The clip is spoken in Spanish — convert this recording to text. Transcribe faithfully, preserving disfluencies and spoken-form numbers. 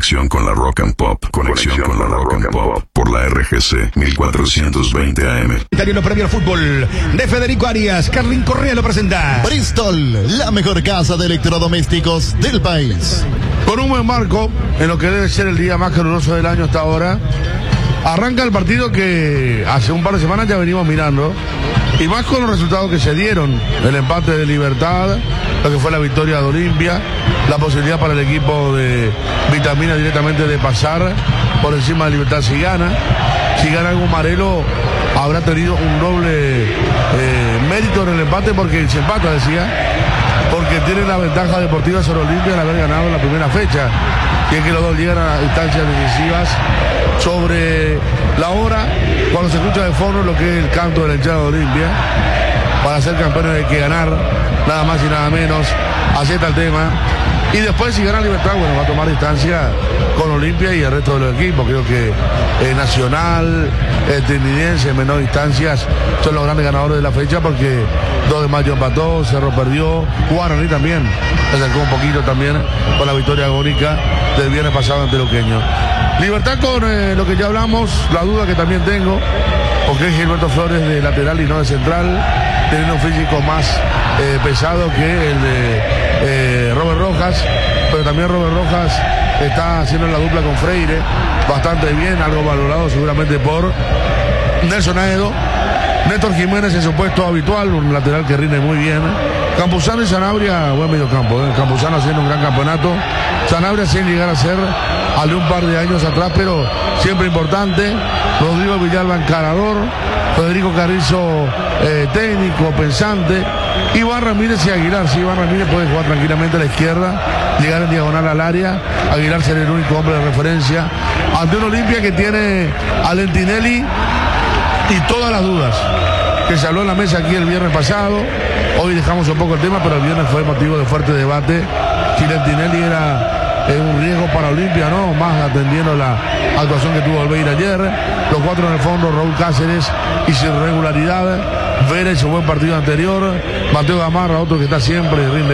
Conexión con la Rock and Pop. Conexión, Conexión con la Rock and Pop. Pop. Por la R G C mil cuatrocientos veinte A M. Italiano Premio al Fútbol de Federico Arias. Carlín Correa lo presenta. Bristol, la mejor casa de electrodomésticos del país. Con un buen marco, en lo que debe ser el día más caluroso del año hasta ahora, arranca el partido que hace un par de semanas ya venimos mirando, y más con los resultados que se dieron, el empate de Libertad, lo que fue la victoria de Olimpia, la posibilidad para el equipo de Vitamina directamente de pasar por encima de Libertad si gana. Si gana algún Marelo, habrá tenido un doble eh, mérito en el empate, porque se empata, decía, porque tiene la ventaja deportiva sobre Olimpia al haber ganado en la primera fecha, y es que los dos llegan a instancias decisivas. Sobre la hora, cuando se escucha de fondo lo que es el canto de la hinchada de Olimpia, para ser campeones hay que ganar, nada más y nada menos, así está el tema. Y después, si gana Libertad, bueno, va a tomar distancia con Olimpia y el resto de los equipos. Creo que eh, Nacional, eh, Trinidad, en menor distancias, son los grandes ganadores de la fecha, porque dos de mayo empató, Cerro perdió, Guaraní también se acercó un poquito también con la victoria agónica del viernes pasado ante Luqueño. Libertad con eh, lo que ya hablamos, la duda que también tengo, porque es Gilberto Flores de lateral y no de central, teniendo un físico más eh, pesado que el de eh, Robert Rojas, pero también Robert Rojas está haciendo la dupla con Freire bastante bien, algo valorado seguramente por Nelson Aedo. Néstor Jiménez en su puesto habitual, un lateral que rinde muy bien. Campuzano y Sanabria, buen mediocampo, ¿eh? Campuzano haciendo un gran campeonato, Sanabria sin llegar a ser al de un par de años atrás, pero siempre importante. Rodrigo Villalba encarador, Federico Carrizo eh, técnico, pensante, Iván Ramírez y Aguilar. Sí, Iván Ramírez puede jugar tranquilamente a la izquierda, llegar en diagonal al área, Aguilar ser el único hombre de referencia ante un Olimpia que tiene a Lentinelli y todas las dudas que se habló en la mesa aquí el viernes pasado. Hoy dejamos un poco el tema, pero el viernes fue motivo de fuerte debate si Lentinelli era eh, un riesgo para Olimpia, ¿no? Más atendiendo la actuación que tuvo Albeira ayer. Los cuatro en el fondo, Raúl Cáceres y su irregularidad, Vélez, su buen partido anterior, Mateo Gamarra, otro que está siempre rinde